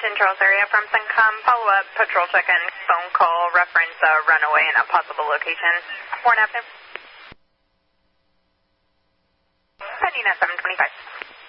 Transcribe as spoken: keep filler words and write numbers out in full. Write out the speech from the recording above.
St. Charles area from CENTCOM. Follow-up patrol check-in phone call reference a runaway and a possible location. Warren Avenue. Pending at seven twenty-five.